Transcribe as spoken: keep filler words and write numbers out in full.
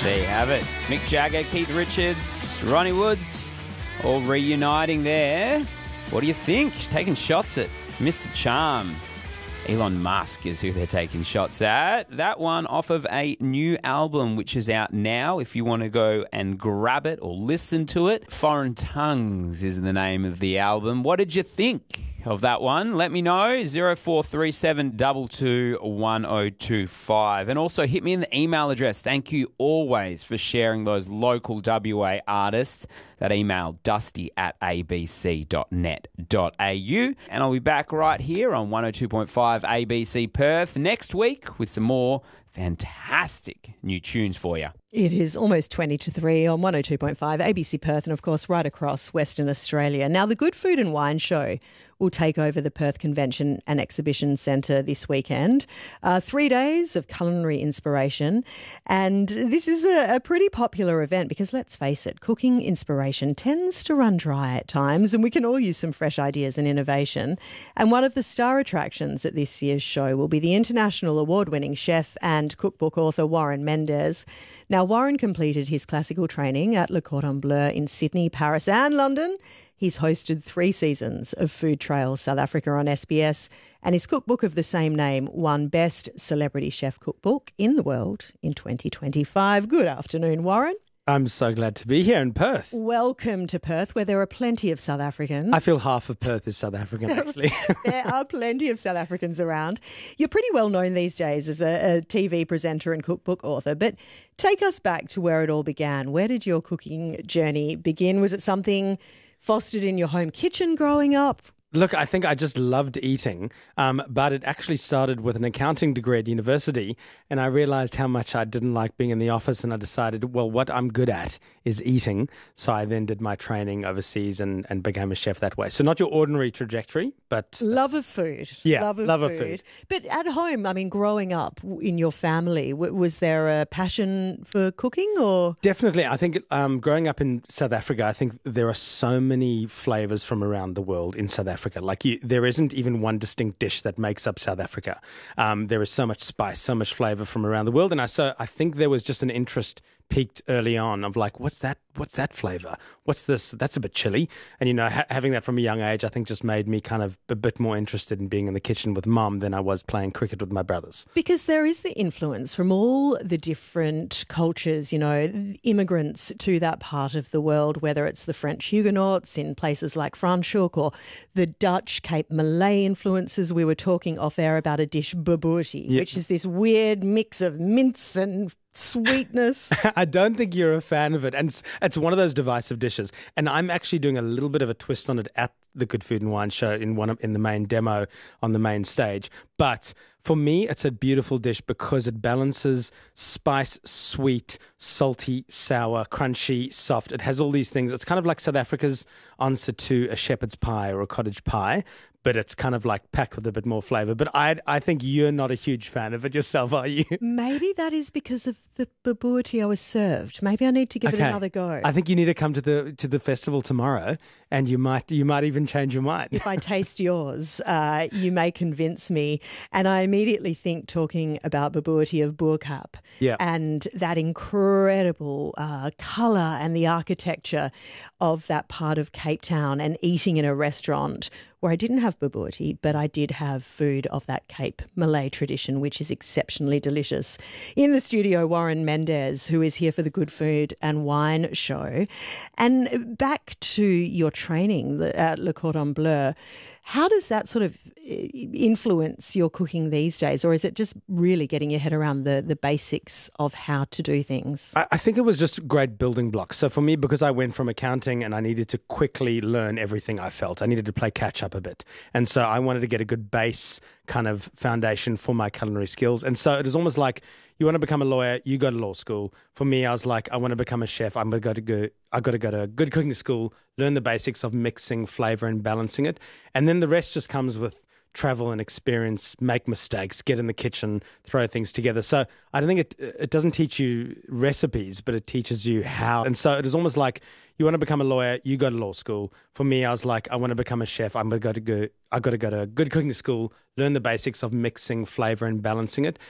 There you have it. Mick Jagger, Keith Richards, Ronnie Woods, all reuniting there. What do you think? Taking shots at Mister Charm. Elon Musk is who they're taking shots at. That one off of a new album which is out now if you want to go and grab it or listen to it. Foreign Tongues is the name of the album. What did you think of that one? Let me know. zero four three seven two two one zero two five. And also hit me in the email address. Thank you always for sharing those local W A artists. That email, dusty at a b c dot net dot a u. And I'll be back right here on one oh two point five A B C Perth next week with some more fantastic new tunes for you. It is almost twenty to three on one oh two point five A B C Perth and, of course, right across Western Australia. Now, the Good Food and Wine Show will take over the Perth Convention and Exhibition Centre this weekend. Uh, three days of culinary inspiration. And this is a, a pretty popular event because, let's face it, cooking inspiration tends to run dry at times and we can all use some fresh ideas and innovation. And one of the star attractions at this year's show will be the international award-winning chef and cookbook author Warren Mendez. Now, Warren completed his classical training at Le Cordon Bleu in Sydney, Paris and London. He's hosted three seasons of Food Trails South Africa on S B S, and his cookbook of the same name won Best Celebrity Chef Cookbook in the world in twenty twenty-five. Good afternoon, Warren. I'm so glad to be here in Perth. Welcome to Perth, where there are plenty of South Africans. I feel half of Perth is South African, actually. There are plenty of South Africans around. You're pretty well known these days as a, a T V presenter and cookbook author, but take us back to where it all began. Where did your cooking journey begin? Was it something fostered in your home kitchen growing up? Look, I think I just loved eating, um, but it actually started with an accounting degree at university, and I realised how much I didn't like being in the office, and I decided, well, what I'm good at is eating. So I then did my training overseas and, and became a chef that way. So not your ordinary trajectory, but... Love of food. Yeah, love of, love food. of food. But at home, I mean, growing up in your family, w- was there a passion for cooking or...? Definitely. I think um, growing up in South Africa, I think there are so many flavours from around the world in South Africa. Like you, there isn't even one distinct dish that makes up South Africa. Um, there is so much spice, so much flavour from around the world. And I, so I think there was just an interest peaked early on of like, what's that? What's that flavour? What's this? That's a bit chilly. And, you know, ha- having that from a young age, I think just made me kind of a bit more interested in being in the kitchen with mum than I was playing cricket with my brothers. Because there is the influence from all the different cultures, you know, immigrants to that part of the world, whether it's the French Huguenots in places like Franschhoek or the Dutch Cape Malay influences. We were talking off air about a dish, bobotie, Yep. which is this weird mix of mince and sweetness. I don't think you're a fan of it. And it's, it's one of those divisive dishes. And I'm actually doing a little bit of a twist on it at the Good Food and Wine Show in one of, in the main demo on the main stage. But for me, it's a beautiful dish because it balances spice, sweet, salty, sour, crunchy, soft. It has all these things. It's kind of like South Africa's answer to a shepherd's pie or a cottage pie, but it's kind of like packed with a bit more flavour. But I I think you're not a huge fan of it yourself, are you? Maybe that is because of the bobotie I was served. Maybe I need to give Okay. it another go. I think you need to come to the to the festival tomorrow, and you might you might even change your mind. If I taste yours, uh, you may convince me. And I immediately think, talking about bobotie, of Boerkaap Yeah. and that incredible uh, colour and the architecture of that part of Cape Town, and eating in a restaurant where I didn't have bobotie, but I did have food of that Cape Malay tradition, which is exceptionally delicious. In the studio, Warren Mendez, who is here for the Good Food and Wine Show. And back to your training at Le Cordon Bleu, how does that sort of influence your cooking these days? Or is it just really getting your head around the, the basics of how to do things? I, I think it was just great building blocks. So for me, because I went from accounting and I needed to quickly learn everything I felt, I needed to play catch up a bit. And so I wanted to get a good base kind of foundation for my culinary skills. And so it is almost like, you want to become a lawyer, you go to law school. For me, I was like, I want to become a chef. I'm going to go to go. I got to go to a good cooking school, learn the basics of mixing flavor and balancing it, and then the rest just comes with travel and experience. Make mistakes, get in the kitchen, throw things together. So I don't think it it doesn't teach you recipes, but it teaches you how. And so it is almost like, you want to become a lawyer, you go to law school. For me, I was like, I want to become a chef. I'm going to go to go. I got to go to a good cooking school, learn the basics of mixing flavor and balancing it,